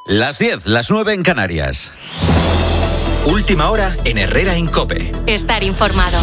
Las 10, las 9 en Canarias. Última hora en Herrera en COPE. Estar informado.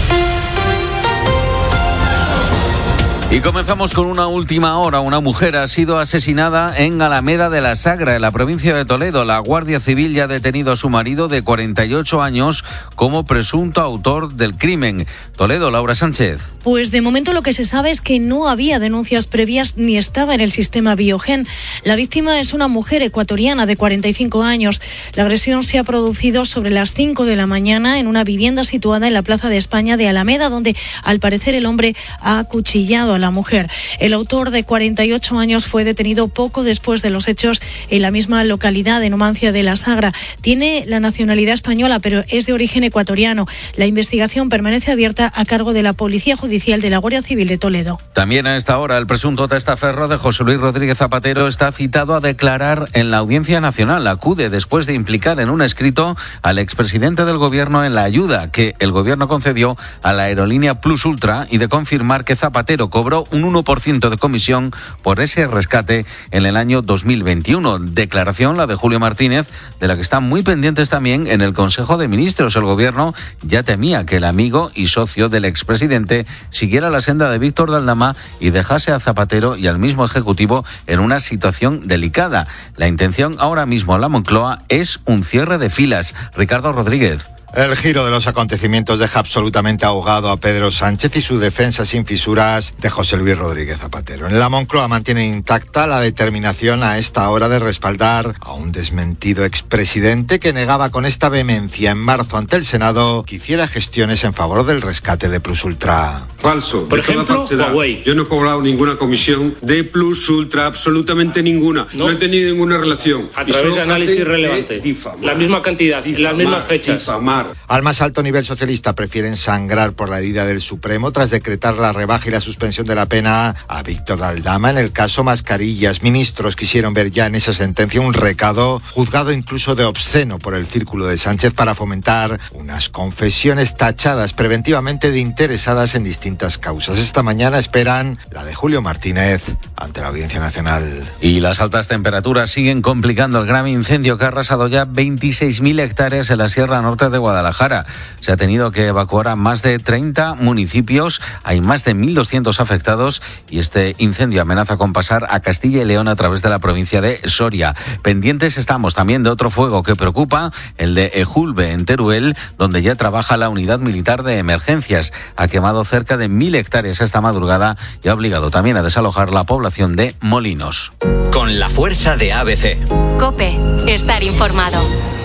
Y comenzamos con una última hora. Una mujer ha sido asesinada en Alameda de la Sagra, en la provincia de Toledo. La Guardia Civil ya ha detenido a su marido de 48 años como presunto autor del crimen. Toledo, Laura Sánchez. Pues de momento lo que se sabe es que no había denuncias previas ni estaba en el sistema Biogen. La víctima es una mujer ecuatoriana de 45 años. La agresión se ha producido sobre las 5 de la mañana en una vivienda situada en la Plaza de España de Alameda, donde al parecer el hombre ha acuchillado a la mujer. El autor de 48 años fue detenido poco después de los hechos en la misma localidad de Numancia de la Sagra. Tiene la nacionalidad española, pero es de origen ecuatoriano. La investigación permanece abierta a cargo de la Policía Judicial de la Guardia Civil de Toledo. También a esta hora el presunto testaferro de José Luis Rodríguez Zapatero está citado a declarar en la Audiencia Nacional. Acude después de implicar en un escrito al expresidente del Gobierno en la ayuda que el Gobierno concedió a la aerolínea Plus Ultra y de confirmar que Zapatero cobró un 1% de comisión por ese rescate en el año 2021. Declaración, la de Julio Martínez, de la que están muy pendientes también en el Consejo de Ministros. El Gobierno ya temía que el amigo y socio del expresidente siguiera la senda de Víctor de Aldama y dejase a Zapatero y al mismo Ejecutivo en una situación delicada. La intención ahora mismo en la Moncloa es un cierre de filas. Ricardo Rodríguez. El giro de los acontecimientos deja absolutamente ahogado a Pedro Sánchez y su defensa sin fisuras de José Luis Rodríguez Zapatero. En la Moncloa mantiene intacta la determinación a esta hora de respaldar a un desmentido expresidente que negaba con esta vehemencia en marzo ante el Senado que hiciera gestiones en favor del rescate de Plus Ultra. Falso. Por ejemplo, Huawei. Yo no he cobrado ninguna comisión de Plus Ultra, absolutamente ninguna. No he tenido ninguna relación. A través de análisis relevante. La misma cantidad, las mismas fechas. Difamar. Al más alto nivel socialista prefieren sangrar por la herida del Supremo tras decretar la rebaja y la suspensión de la pena a Víctor de Aldama en el caso Mascarillas. Ministros quisieron ver ya en esa sentencia un recado juzgado incluso de obsceno por el círculo de Sánchez para fomentar unas confesiones tachadas preventivamente de interesadas en distintas causas. Esta mañana esperan la de Julio Martínez ante la Audiencia Nacional. Y las altas temperaturas siguen complicando el grave incendio que ha arrasado ya 26.000 hectáreas en la Sierra Norte de Guadalajara. Se ha tenido que evacuar a más de 30 municipios, hay más de 1.200 afectados y este incendio amenaza con pasar a Castilla y León a través de la provincia de Soria. Pendientes estamos también de otro fuego que preocupa, el de Ejulbe en Teruel, donde ya trabaja la unidad militar de emergencias. Ha quemado cerca de 1.000 hectáreas esta madrugada y ha obligado también a desalojar la población de Molinos. Con la fuerza de ABC. COPE. Estar informado.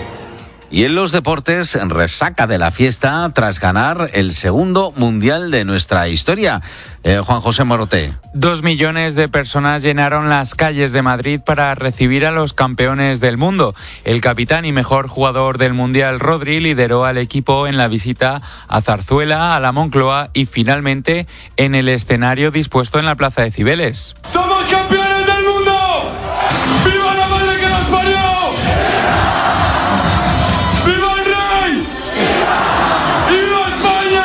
Y en los deportes, resaca de la fiesta tras ganar el segundo mundial de nuestra historia. Juan José Morote. 2 millones de personas llenaron las calles de Madrid para recibir a los campeones del mundo. El capitán y mejor jugador del mundial, Rodri, lideró al equipo en la visita a Zarzuela, a la Moncloa y finalmente en el escenario dispuesto en la Plaza de Cibeles. ¡Somos campeones del mundo! ¡Viva la madre que nos parió! ¡Viva el rey! ¡Viva España!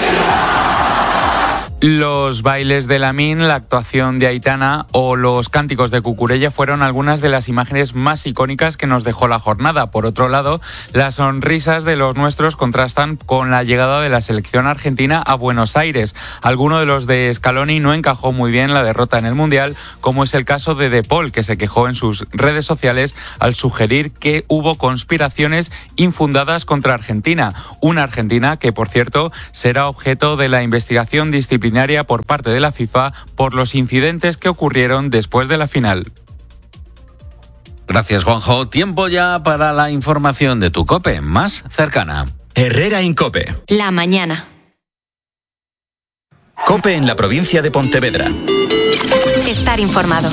Los bailes de Lamine, la actuación de Aitana o los cánticos de Cucurella fueron algunas de las imágenes más icónicas que nos dejó la jornada. Por otro lado, las sonrisas de los nuestros contrastan con la llegada de la selección argentina a Buenos Aires. Alguno de los de Scaloni no encajó muy bien la derrota en el Mundial, como es el caso de De Paul, que se quejó en sus redes sociales al sugerir que hubo conspiraciones infundadas contra Argentina. Una Argentina que, por cierto, será objeto de la investigación disciplinaria por parte de la FIFA por los incidentes que ocurrieron después de la final. Gracias, Juanjo. Tiempo ya para la información de tu COPE más cercana. Herrera en COPE. La mañana. COPE en la provincia de Pontevedra. Estar informado.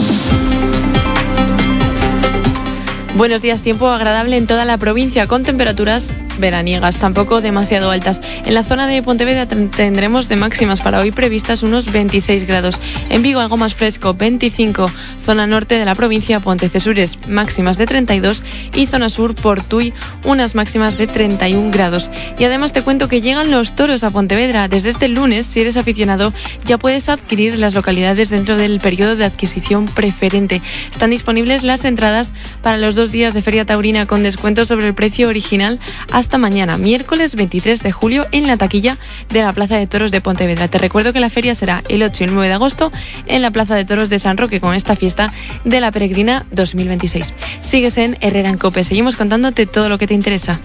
Buenos días, tiempo agradable en toda la provincia con temperaturas veraniegas, tampoco demasiado altas. En la zona de Pontevedra tendremos de máximas para hoy previstas unos 26 grados. En Vigo algo más fresco, 25. Zona norte de la provincia, Pontecesures, máximas de 32. Y zona sur, Portuy, unas máximas de 31 grados. Y además te cuento que llegan los toros a Pontevedra. Desde este lunes, si eres aficionado, ya puedes adquirir las localidades dentro del periodo de adquisición preferente. Están disponibles las entradas para los 2 días de Feria Taurina con descuento sobre el precio original hasta mañana, miércoles 23 de julio, en la taquilla de la Plaza de Toros de Pontevedra. Te recuerdo que la feria será el 8 y el 9 de agosto en la Plaza de Toros de San Roque con esta fiesta de la Peregrina 2026. Sigues en Herrera en COPE. Seguimos contándote todo lo que te interesa.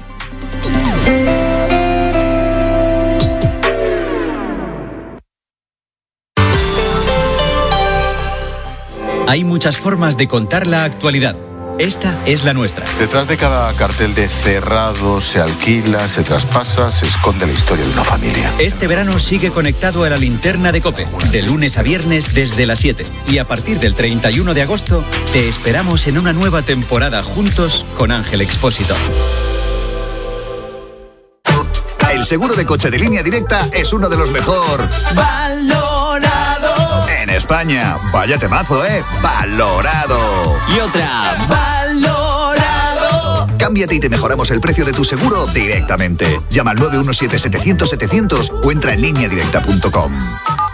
Hay muchas formas de contar la actualidad. Esta es la nuestra. Detrás de cada cartel de cerrado, se alquila, se traspasa, se esconde la historia de una familia. Este verano sigue conectado a la linterna de COPE, de lunes a viernes desde las 7. Y a partir del 31 de agosto, te esperamos en una nueva temporada juntos con Ángel Expósito. El seguro de coche de Línea Directa es uno de los mejor valorado en España. Vaya temazo, valorado. Y otra, valorado. Cámbiate y te mejoramos el precio de tu seguro directamente. Llama al 917-700-700 o entra en lineadirecta.com.